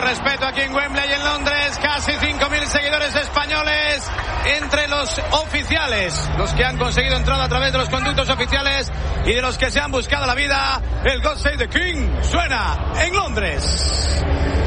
respeto aquí en Wembley, en Londres. Casi 5.000 seguidores españoles entre los oficiales, los que han conseguido entrada a través de los conductos oficiales y de los que se han buscado la vida. El God Save the King suena en Londres.